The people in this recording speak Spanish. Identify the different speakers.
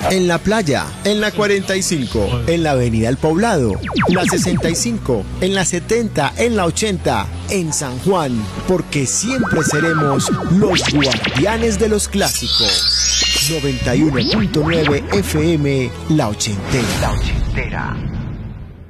Speaker 1: en la playa, en la 45, en la avenida El Poblado, la 65, en la 70, en la 80, en San Juan, porque siempre seremos los guardianes de los clásicos. 91.9 FM, La Ochentera.